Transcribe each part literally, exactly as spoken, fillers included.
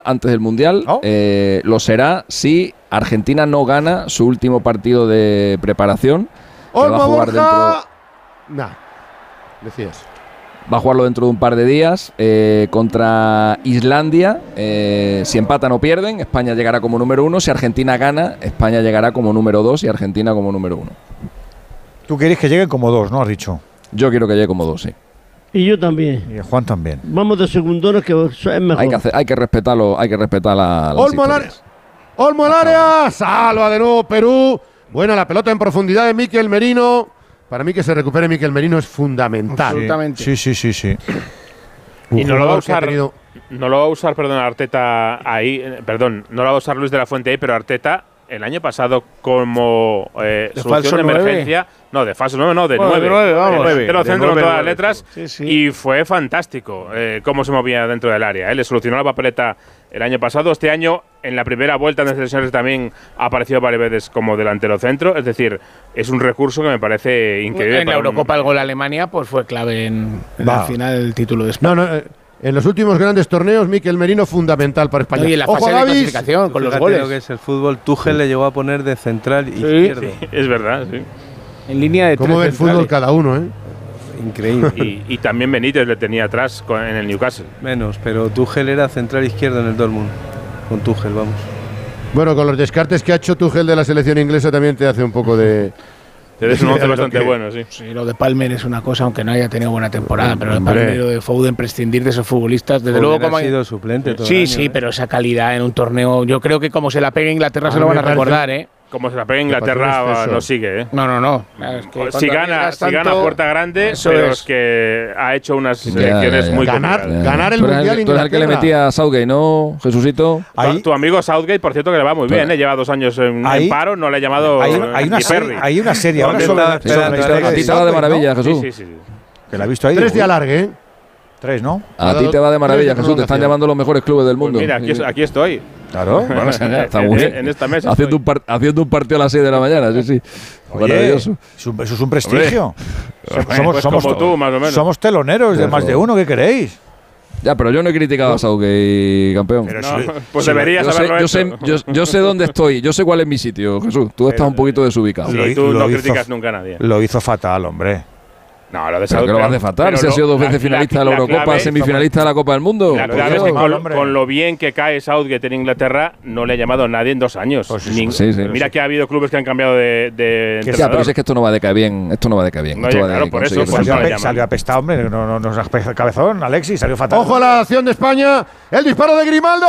antes del Mundial. ¿Oh? Eh, lo será si Argentina no gana su último partido de preparación. Olmo va a jugar Borja. dentro, Nah, decías. va a jugarlo dentro de un par de días eh, contra Islandia. Eh, si empatan o pierden, España llegará como número uno. Si Argentina gana, España llegará como número dos y Argentina como número uno. Tú quieres que lleguen como dos, ¿no? Has dicho. Yo quiero que llegue como dos, sí. Y yo también. Y Juan también. Vamos de segundones, que es mejor. Hay que, hacer, hay que respetarlo, hay que respetar la, las Olmo al área. historias. Olmo al área. Salva de nuevo Perú. Buena la pelota en profundidad de Mikel Merino. Para mí que se recupere Mikel Merino es fundamental. Absolutamente. Sí, sí, sí, sí. Y no lo va a jugador que ha usar, tenido- no lo va a usar, perdón, Arteta ahí, eh, perdón, no lo va a usar Luis de la Fuente ahí, pero Arteta el año pasado como eh, De solución falso de nueve. emergencia, no, de falso nueve, no, de Bueno, de nueve, nueve, vamos. de delantero De centro con nueve, todas las nueve, letras, sí, sí. y fue fantástico eh, cómo se movía dentro del área. Eh. Le solucionó la papeleta el año pasado. Este año, en la primera vuelta de selecciones también ha aparecido varias veces como delantero centro, es decir, es un recurso que me parece increíble. En la para un- Eurocopa el gol a Alemania pues fue clave en, en Va. la final del título de España. No, no, eh, en los últimos grandes torneos, Mikel Merino fundamental para España. No, y en la Ojo fase a de Gavis. clasificación con los Fíjate goles. lo que es el fútbol. Tuchel le llegó a poner de central izquierdo. Sí, es verdad, sí. En línea de ¿Cómo ve tres el fútbol centrales. cada uno, eh? Increíble. Y, y también Benítez le tenía atrás con- en el Newcastle. Menos, pero Tuchel era central izquierdo en el Dortmund. Con Tuchel, vamos. Bueno, con los descartes que ha hecho Tuchel de la selección inglesa también te hace un poco de… Te des un once Lo bastante que- bueno, sí. Sí, lo de Palmer es una cosa, aunque no haya tenido buena temporada, pero lo de Hombre. Palmer y lo de Foden, prescindir de esos futbolistas, desde Foden luego ha como sido suplente todo Sí, el año, sí, ¿eh? pero esa calidad en un torneo, yo creo que como se la pegue a Inglaterra A se mí lo van me a parece- recordar, ¿eh? Como se la pega Me Inglaterra, parece un exceso. no sigue, ¿eh? No, no, no. Es que si cuando gana, arriesgas si gana tanto, puerta grande, eso pero es. es que ha hecho unas Ya, selecciones ya, ya. muy Ganar, complicadas. ganar el Tú eres Mundial el, tú eres el que le Inglaterra. metía a Southgate, ¿no, Jesucito? Ahí, Tu amigo Southgate, por cierto, que le va muy Pero- bien, ¿eh? Lleva dos años en, Ahí- en paro, no le ha llamado hay, eh, hay una ni serie, Perry. hay una serie ahora ¿Dónde sobre, está? la- Sí, sobre la a ti historia te- a ti te va de Southgate, ¿no? maravilla, Jesús. Sí, sí, sí. Que la he visto ahí. Tres de uy, alargue, ¿eh? Tres, ¿no? A ti te va de maravilla, Tres de Jesús. Te están prolongación. llamando los mejores clubes del Pues mundo. mira, aquí, aquí estoy. Claro. Bueno, está En- muy en- bien. en esta mesa Haciendo estoy. un, par- haciendo un partido a las seis de la mañana, sí, sí. Oye, Maravilloso. es un- eso es un prestigio. Hombre, somos, pues somos, como tú, más o menos. somos teloneros de Pero- más de uno, ¿qué queréis? Ya, pero yo no he criticado a Southgate, campeón. Pero No, si- pues si- deberías Yo sé, haberlo yo, hecho. sé, yo, yo sé dónde estoy, yo sé cuál es mi sitio, Jesús. Tú estás un poquito desubicado. Sí, Lo hi- tú lo no hizo- criticas nunca a nadie. Lo hizo fatal, hombre. No, lo de Pero que lo vas a fatal, pero si ha lo- sido dos la- veces la- finalista de la la Eurocopa, clave- semifinalista de la Copa del Mundo. La Por clave es Dios. que con, hombre. con lo bien que cae Southgate en Inglaterra, no le ha llamado a nadie en dos años. Pues sí, Ning- sí, sí. Mira que ha habido clubes que han cambiado de, de Que Ya, pero entrenador. si es que esto no va de caer bien, esto no va de caer bien. No, esto ya, va de claro, por eso, conseguir pues Salió, no le ape- llaman. salió apestado, hombre. No, no, no, no, cabezón, Alexis, salió fatal. Ojo a la acción de España. El disparo de Grimaldo.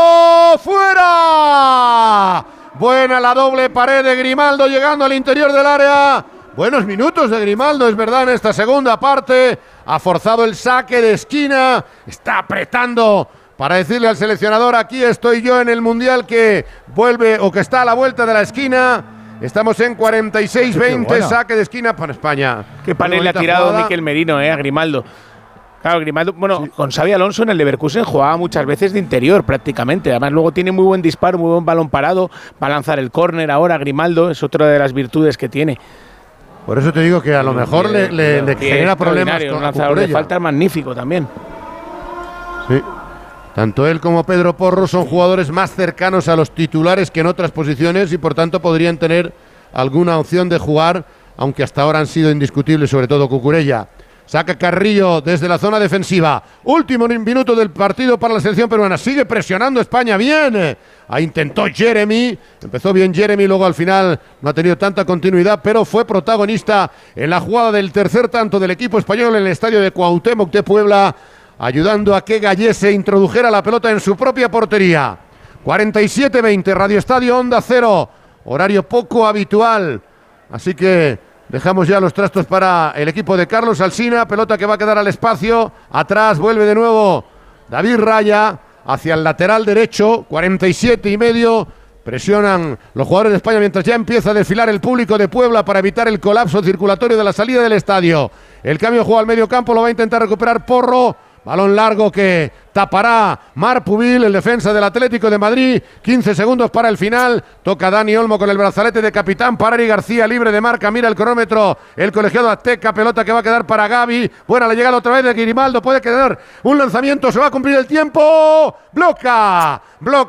¡Fuera! Buena la doble pared de Grimaldo llegando al interior del área. Buenos minutos de Grimaldo, es verdad, en esta segunda parte. Ha forzado el saque de esquina. Está apretando para decirle al seleccionador: aquí estoy yo en el Mundial que vuelve o que está a la vuelta de la esquina. Estamos en cuarenta y seis veinte, bueno. saque de esquina para España. Qué panel Muy le ha bonita tirado jugada. Mikel Merino, eh, a Grimaldo. Claro, Grimaldo, bueno, con Xavi Alonso en el Leverkusen jugaba muchas veces de interior prácticamente. Además, luego tiene muy buen disparo, muy buen balón parado. Va a lanzar el córner ahora, Grimaldo, es otra de las virtudes que tiene. Por eso te digo que a lo mejor le, le- le Y genera problemas extraordinario, con un lanzador de Cucurella. falta magnífico también. Sí. Tanto él como Pedro Porro son jugadores más cercanos a los titulares que en otras posiciones y por tanto podrían tener alguna opción de jugar, aunque hasta ahora han sido indiscutibles, sobre todo Cucurella. Saca Carrillo desde la zona defensiva. Último minuto del partido para la selección peruana. Sigue presionando España bien. Ahí intentó Jeremy. Empezó bien Jeremy, luego al final no ha tenido tanta continuidad, pero fue protagonista en la jugada del tercer tanto del equipo español en el estadio de Cuauhtémoc de Puebla, ayudando a que Gallese introdujera la pelota en su propia portería. cuarenta y siete veinte, Radio Estadio Onda Cero. Horario poco habitual. Así que dejamos ya los trastos para el equipo de Carlos Alsina. Pelota que va a quedar al espacio. Atrás vuelve de nuevo David Raya hacia el lateral derecho. cuarenta y siete y medio. Presionan los jugadores de España mientras ya empieza a desfilar el público de Puebla para evitar el colapso circulatorio de la salida del estadio. El cambio juega al medio campo, lo va a intentar recuperar Porro. Balón largo que tapará Marc Pubil, el defensa del Atlético de Madrid. quince segundos para el final. Toca Dani Olmo con el brazalete de capitán para Eric García, libre de marca. Mira el cronómetro. El colegiado azteca. Pelota que va a quedar para Gavi. Buena la llegada otra vez de Grimaldo. Puede quedar un lanzamiento. Se va a cumplir el tiempo. Bloca. Bloca.